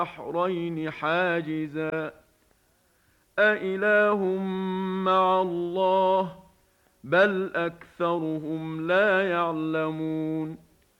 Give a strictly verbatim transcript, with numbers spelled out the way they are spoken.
البحرين حاجزا أإله مع الله بل أكثرهم لا يعلمون